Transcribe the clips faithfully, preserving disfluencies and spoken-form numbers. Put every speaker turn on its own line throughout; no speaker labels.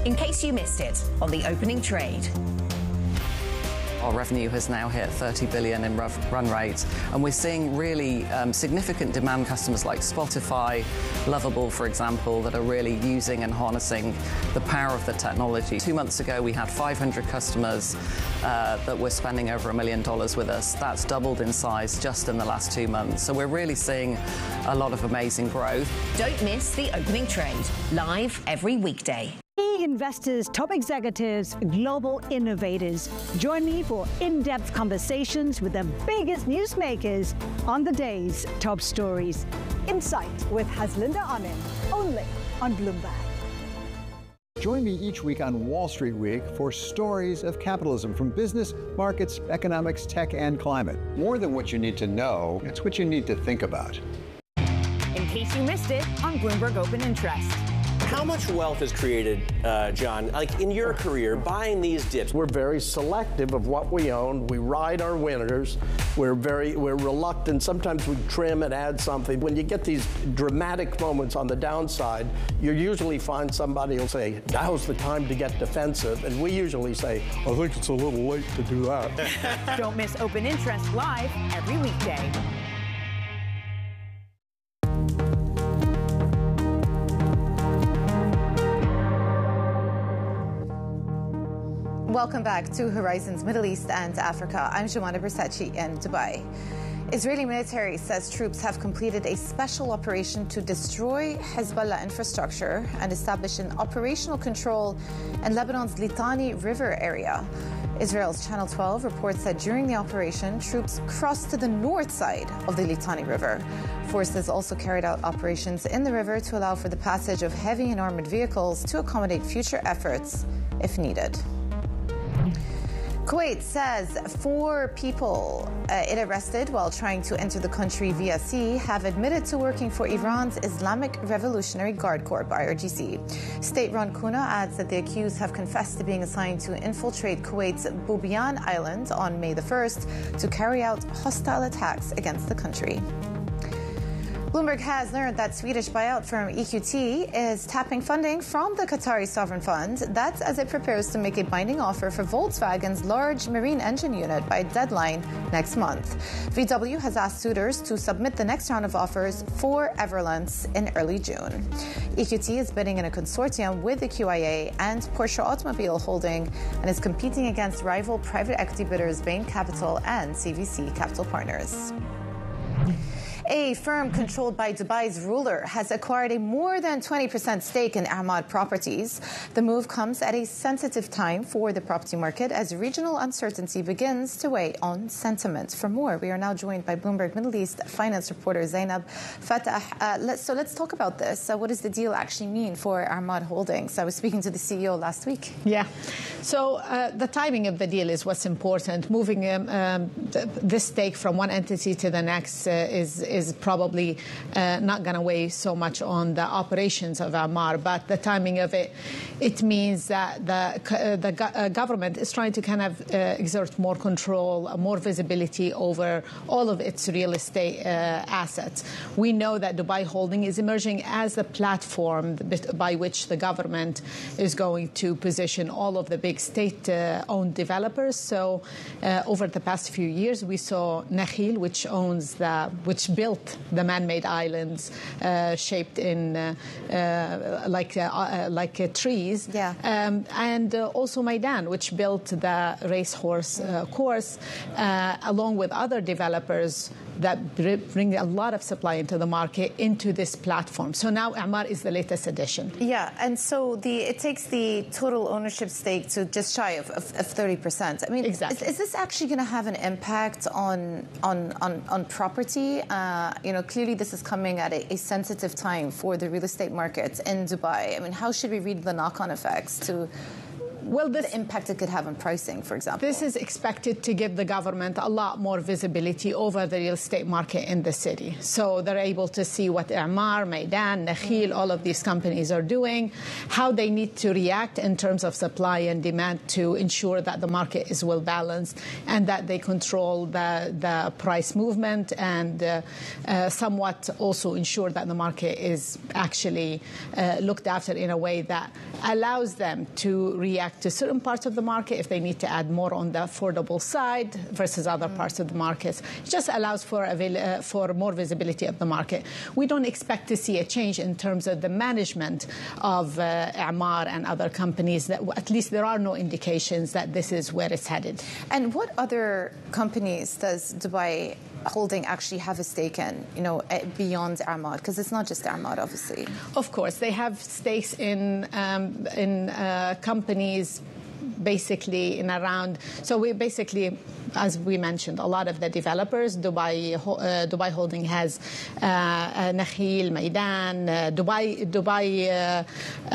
in case you missed it on the opening trade.
Our revenue has now hit thirty billion in run rate, and we're seeing really um, significant demand customers like Spotify, Lovable, for example, that are really using and harnessing the power of the technology. Two months ago, we had five hundred customers uh, that were spending over a million dollars with us. That's doubled in size just in the last two months. So we're really seeing a lot of amazing growth.
Don't miss the opening trade, live every weekday.
Key investors, top executives, global innovators. Join me for in-depth conversations with the biggest newsmakers on the day's top stories. Insight with Haslinda Amin, only on Bloomberg.
Join me each week on Wall Street Week for stories of capitalism from business, markets, economics, tech, and climate. More than what you need to know, it's what you need to think about.
In case you missed it on Bloomberg Open Interest.
How much wealth is created, uh, John, like in your career, buying these dips?
We're very selective of what we own. We ride our winners. We're very, we're reluctant. Sometimes we trim and add something. When you get these dramatic moments on the downside, you usually find somebody will say, now's the time to get defensive. And we usually say, I think it's a little late to do that.
Don't miss Open Interest live every weekday.
Welcome back to Horizons Middle East and Africa. I'm Jomana Bersachi in Dubai. Israeli military says troops have completed a special operation to destroy Hezbollah infrastructure and establish an operational control in Lebanon's Litani River area. Israel's Channel twelve reports that during the operation, troops crossed to the north side of the Litani River. Forces also carried out operations in the river to allow for the passage of heavy and armored vehicles to accommodate future efforts if needed. Kuwait says four people uh, it arrested while trying to enter the country via sea have admitted to working for Iran's Islamic Revolutionary Guard Corps, I R G C. State-run Kuna adds that the accused have confessed to being assigned to infiltrate Kuwait's Bubiyan Island on May the first to carry out hostile attacks against the country. Bloomberg has learned that Swedish buyout firm E Q T is tapping funding from the Qatari sovereign fund. That's as it prepares to make a binding offer for Volkswagen's large marine engine unit by deadline next month. V W has asked suitors to submit the next round of offers for Everlance in early June. E Q T is bidding in a consortium with the Q I A and Porsche Automobile Holding and is competing against rival private equity bidders Bain Capital and C V C Capital Partners. A firm controlled by Dubai's ruler has acquired a more than twenty percent stake in Ahmad Properties. The move comes at a sensitive time for the property market as regional uncertainty begins to weigh on sentiment. For more, we are now joined by Bloomberg Middle East finance reporter Zainab Fatah. Uh, let's, so let's talk about this. Uh, what does the deal actually mean for Ahmad Holdings? I was speaking to the C E O last week.
Yeah. So uh, the timing of the deal is what's important. Moving um, um, th this stake from one entity to the next uh, is is probably uh, not going to weigh so much on the operations of Ahmad, but the timing of it, it means that the, uh, the go uh, government is trying to kind of uh, exert more control, uh, more visibility over all of its real estate uh, assets. We know that Dubai Holding is emerging as a platform by which the government is going to position all of the big state-owned uh, developers. So uh, over the past few years, we saw Nakheel, which owns the, which built the man-made islands uh, shaped in uh, uh, like uh, uh, like uh, trees,
yeah.
um, and uh, also Maidan, which built the racehorse uh, course, uh, along with other developers that bring a lot of supply into the market into this platform. So now Ahmad is the latest addition.
Yeah, and so the it takes the total ownership stake to just shy of, of, of thirty percent. I mean,
exactly.
is, is this actually going to have an impact on on on, on property? Uh, you know, clearly this is coming at a, a sensitive time for the real estate market in Dubai. I mean, how should we read the knock-on effects to
well, this,
the impact it could have on pricing, for example?
This is expected to give the government a lot more visibility over the real estate market in the city. So they're able to see what Emaar, Meydan, Nakheel, all of these companies are doing, how they need to react in terms of supply and demand to ensure that the market is well balanced and that they control the, the price movement and uh, uh, somewhat also ensure that the market is actually uh, looked after in a way that allows them to react to certain parts of the market if they need to add more on the affordable side versus other mm. parts of the markets. It just allows for, avail uh, for more visibility of the market. We don't expect to see a change in terms of the management of uh, Emaar and other companies. That at least there are no indications that this is where it's headed.
And what other companies does Dubai Holding actually have a stake in, you know, beyond Emaar? Because it's not just Emaar, obviously.
Of course, they have stakes in um, in uh, companies basically in around, so we basically, as we mentioned, a lot of the developers, Dubai uh, Dubai Holding has uh, uh, Nakheel, Meydan, uh, Dubai, Dubai uh,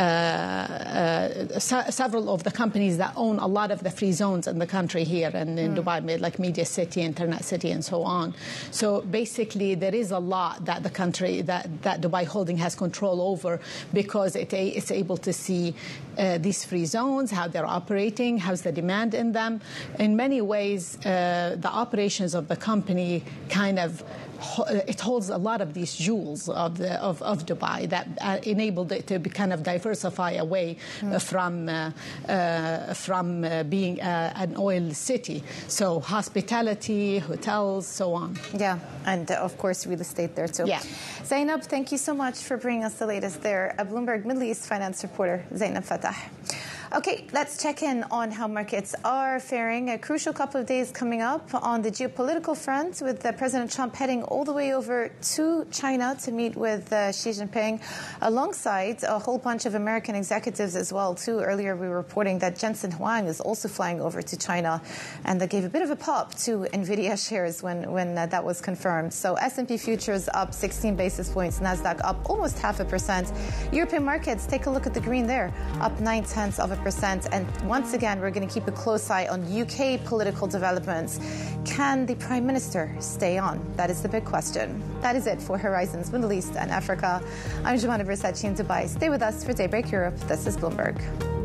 uh, uh, several of the companies that own a lot of the free zones in the country here and in mm. Dubai, like Media City, Internet City, and so on. So basically, there is a lot that the country, that, that Dubai Holding has control over because it, it's able to see uh, these free zones, how they're operating, how's the demand in them. In many ways, uh, the operations of the company kind of it holds a lot of these jewels of, the, of, of Dubai that uh, enabled it to be kind of diversify away mm. uh, from uh, uh, from uh, being uh, an oil city. So hospitality, hotels, so on.
Yeah, and uh, of course real estate there too.
Yeah.
Zainab, thank you so much for bringing us the latest there. A Bloomberg Middle East finance reporter, Zainab Fatah. Okay, let's check in on how markets are faring. A crucial couple of days coming up on the geopolitical front with uh, President Trump heading all the way over to China to meet with uh, Xi Jinping, alongside a whole bunch of American executives as well, too. Earlier we were reporting that Jensen Huang is also flying over to China, and that gave a bit of a pop to NVIDIA shares when, when uh, that was confirmed. So S and P futures up sixteen basis points, NASDAQ up almost half a percent. European markets, take a look at the green there, up nine tenths of a percent. And once again, we're going to keep a close eye on U K political developments. Can the Prime Minister stay on? That is the big question. That is it for Horizons Middle East and Africa. I'm Jumana Versace in Dubai. Stay with us for Daybreak Europe. This is Bloomberg.